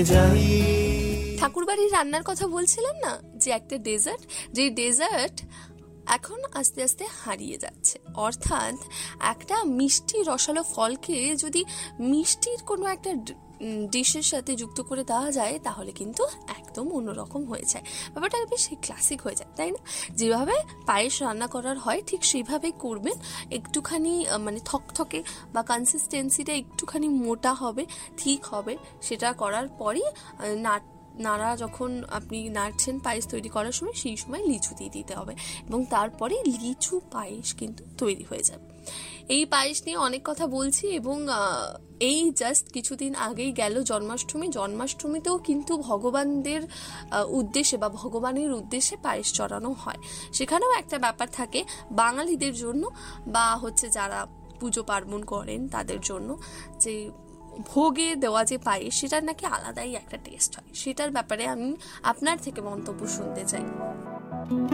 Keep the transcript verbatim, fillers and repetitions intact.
ঠাকুরবাড়ির রান্নার কথা বলছিলাম না, যে একটা ডেজার্ট, যে ডেজার্ট এখন আস্তে আস্তে হারিয়ে যাচ্ছে। অর্থাৎ একটা মিষ্টি রসালো ফলকে যদি মিষ্টির কোনো একটা ডিশের সাথে যুক্ত করে দেওয়া যায় তাহলে কিন্তু একদম অন্যরকম হয়ে যায়, ব্যাপারটা বেশ ক্লাসিক হয়ে যায়, তাই না? যেভাবে পায়েস রান্না করার হয় ঠিক সেইভাবেই করবেন। একটুখানি মানে থকথকে বা কনসিস্টেন্সিটা একটুখানি মোটা হবে, ঠিক হবে। সেটা করার পরই নাট নাড়া যখন আপনি নাড়ছেন পায়েস তৈরি করার সময়, সেই সময় লিচু দিয়ে দিতে হবে এবং তারপরে লিচু পায়েস কিন্তু তৈরি হয়ে যাবে। এই পায়েস নিয়ে অনেক কথা বলছি এবং এই জাস্ট কিছুদিন আগেই গেল জন্মাষ্টমী। জন্মাষ্টমীতেও কিন্তু ভগবানদের উদ্দেশ্যে বা ভগবানের উদ্দেশ্যে পায়েস চড়ানো হয়। সেখানেও একটা ব্যাপার থাকে বাঙালিদের জন্য বা হচ্ছে যারা পুজো পার্বণ করেন তাদের জন্য, যে ভোগে দেওয়া যে পায়েস সেটার নাকি আলাদাই একটা টেস্ট হয়। সেটার ব্যাপারে আমি আপনার থেকে মন্তব্য শুনতে চাই।